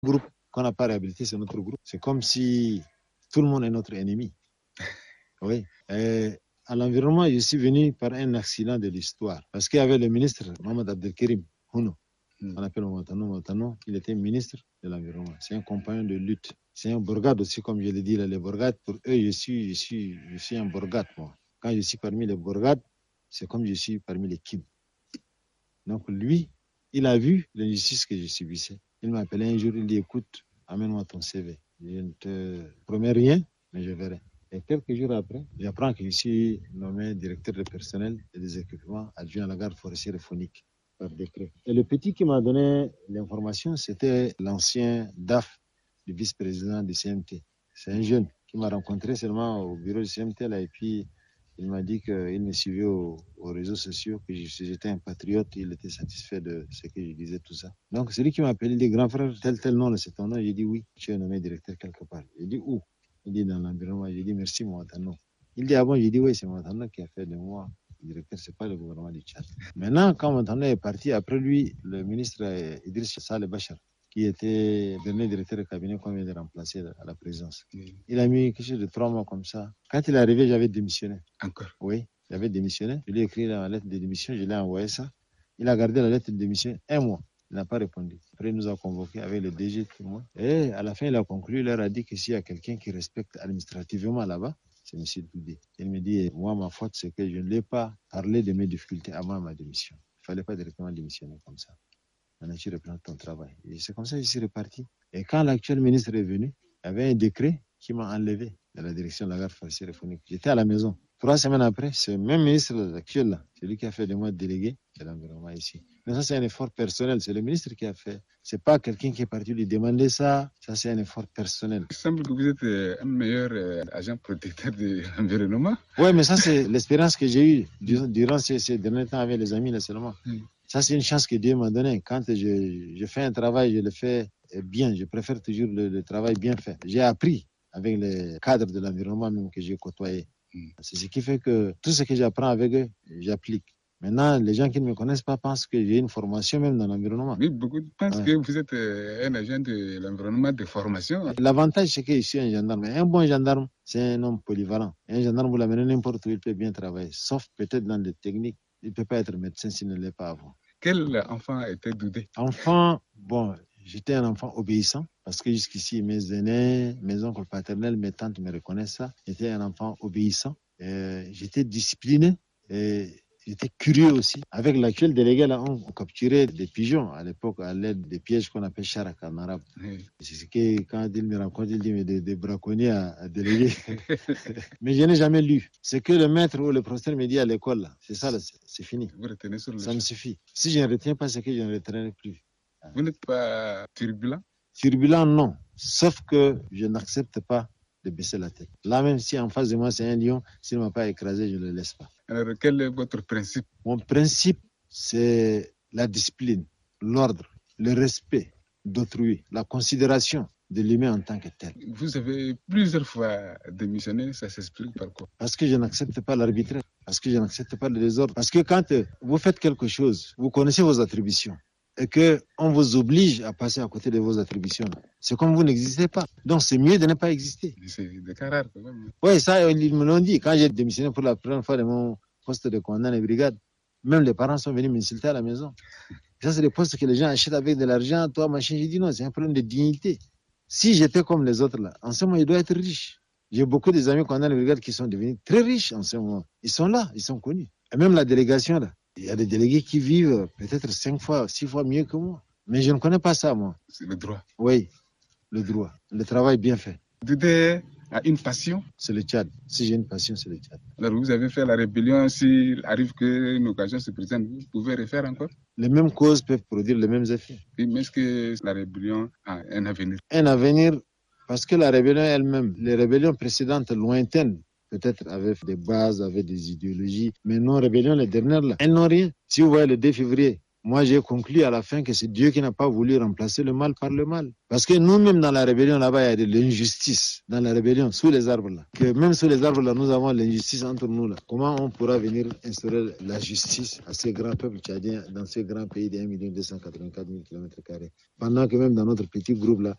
groupe qu'on n'a pas réhabilité, c'est notre groupe. C'est comme si tout le monde est notre ennemi. Oui. Et à l'environnement, je suis venu par un accident de l'histoire. Parce qu'il y avait le ministre Mohamed Abdelkerim Houno. On appelle Moutano. Il était ministre de l'environnement. C'est un compagnon de lutte. C'est un Borgade aussi, comme je l'ai dit. Là, les Borgades, pour eux, je suis un Borgade, moi. Quand je suis parmi les Borgades, c'est comme je suis parmi les Kim. Donc lui, il a vu l'injustice que je subissais. Il m'a appelé un jour, il dit, écoute, amène-moi ton CV. Je ne te promets rien, mais je verrai. Et quelques jours après, j'apprends que je suis nommé directeur de personnel et des équipements adjoint à la garde forestière et faunique par décret. Et le petit qui m'a donné l'information, c'était l'ancien DAF, le vice-président du CMT. C'est un jeune qui m'a rencontré seulement au bureau du CMT là, et puis il m'a dit qu'il me suivait aux réseaux sociaux, que j'étais un patriote, il était satisfait de ce que je disais, tout ça. Donc, celui qui m'a appelé, il dit, grand frère, tel nom, c'est ton nom. J'ai dit, oui, tu es nommé directeur quelque part. Il dit, où? Il dit, dans l'environnement. J'ai dit, merci, Moutano. Il dit, ah bon? J'ai dit, oui, c'est Moutano qui a fait de moi directeur, c'est pas le gouvernement du Tchad. Maintenant, quand Moutano est parti, après lui, le ministre Idriss Saleh Bachar, qui était dernier directeur de cabinet qu'on vient de remplacer à la présidence. Il a mis quelque chose de 3 mois comme ça. Quand il est arrivé, j'avais démissionné. Encore? Oui, j'avais démissionné. Je lui ai écrit la lettre de démission, je l'ai envoyé ça. Il a gardé la lettre de démission 1 mois. Il n'a pas répondu. Après, il nous a convoqués avec le DG, tout le monde. Et à la fin, il a conclu, il leur a dit que s'il y a quelqu'un qui respecte administrativement là-bas, c'est M. Doudé. Il me dit, moi, ma faute, c'est que je ne l'ai pas parlé de mes difficultés avant ma démission. Il ne fallait pas directement démissionner comme ça. Maintenant, tu reprends ton travail. Et c'est comme ça que je suis reparti. Et quand l'actuel ministre est venu, il y avait un décret qui m'a enlevé de la direction de la garde forestière et faunique. J'étais à la maison. 3 semaines après, ce même ministre actuel là, c'est lui qui a fait de moi délégué de l'environnement ici. Mais ça, c'est un effort personnel. C'est le ministre qui a fait. C'est pas quelqu'un qui est parti lui demander ça. Ça, c'est un effort personnel. Il semble que vous êtes un meilleur agent protecteur de l'environnement. Oui, mais ça, c'est l'expérience que j'ai eue durant ces derniers temps avec les amis là seulement. Ça, c'est une chance que Dieu m'a donnée. Quand je fais un travail, je le fais bien. Je préfère toujours le travail bien fait. J'ai appris avec les cadres de l'environnement même que j'ai côtoyé. C'est ce qui fait que tout ce que j'apprends avec eux, j'applique. Maintenant, les gens qui ne me connaissent pas pensent que j'ai une formation même dans l'environnement. Oui, beaucoup pensent que vous êtes un agent de l'environnement de formation. L'avantage, c'est que je suis un gendarme. Un bon gendarme, c'est un homme polyvalent. Un gendarme, vous l'amenez n'importe où, il peut bien travailler. Sauf peut-être dans des techniques. Il ne peut pas être médecin s'il ne l'est pas avant. Quel enfant était Doudé? Enfant, bon, j'étais un enfant obéissant parce que jusqu'ici, mes aînés, mes oncles paternels, mes tantes me reconnaissent ça. J'étais un enfant obéissant. J'étais discipliné et j'étais curieux aussi. Avec l'actuel délégué, là, on capturait des pigeons à l'époque à l'aide des pièges qu'on appelle charak en arabe. C'est ce que quand il me rencontre, il dit mais des braconniers à déléguer. Mais je n'ai jamais lu. C'est que le maître ou le professeur me dit à l'école, là, c'est ça, là, c'est fini. Vous retenez sur le Ça me suffit. Si je ne retiens pas, c'est que je ne retiendrai plus. Vous n'êtes pas turbulent? Turbulent, non. Sauf que je n'accepte pas de baisser la tête. Là, même si en face de moi, c'est un lion, s'il ne m'a pas écrasé, je ne le laisse pas. Alors, quel est votre principe? Mon principe, c'est la discipline, l'ordre, le respect d'autrui, la considération de l'humain en tant que tel. Vous avez plusieurs fois démissionné, ça s'explique par quoi? Parce que je n'accepte pas l'arbitraire, parce que je n'accepte pas le désordre. Parce que quand vous faites quelque chose, vous connaissez vos attributions et qu'on vous oblige à passer à côté de vos attributions, c'est comme vous n'existez pas. Donc c'est mieux de ne pas exister. C'est des cas rares quand même. Oui, ça, ils me l'ont dit. Quand j'ai démissionné pour la première fois de mon poste de commandant de brigade, même les parents sont venus m'insulter à la maison. Ça, c'est des postes que les gens achètent avec de l'argent. Toi, machin, j'ai dit non, c'est un problème de dignité. Si j'étais comme les autres là, en ce moment, il doit être riche. J'ai beaucoup d'amis commandants de brigade qui sont devenus très riches en ce moment. Ils sont là, ils sont connus. Et même la délégation là, il y a des délégués qui vivent peut-être 5 fois, 6 fois mieux que moi. Mais je ne connais pas ça, moi. C'est le droit. Oui, le droit. Le travail bien fait. Doudé a une passion? C'est le Tchad. Si j'ai une passion, c'est le Tchad. Alors vous avez fait la rébellion, s'il arrive qu'une occasion se présente, vous pouvez refaire encore? Les mêmes causes peuvent produire les mêmes effets. Oui, mais est-ce que la rébellion a un avenir? Un avenir, parce que la rébellion elle-même, les rébellions précédentes lointaines, peut-être avaient des bases, avaient des idéologies, mais non, rébellions, les dernières là, elles n'ont rien. Si vous voyez le 2 février, moi j'ai conclu à la fin que c'est Dieu qui n'a pas voulu remplacer le mal par le mal. Parce que nous-mêmes dans la rébellion là-bas, il y a de l'injustice dans la rébellion, sous les arbres là. Que même sous les arbres là, nous avons l'injustice entre nous là. Comment on pourra venir instaurer la justice à ces grands peuples tchadiens dans ce grand pays de 1 284 000 km²? Pendant que même dans notre petit groupe là,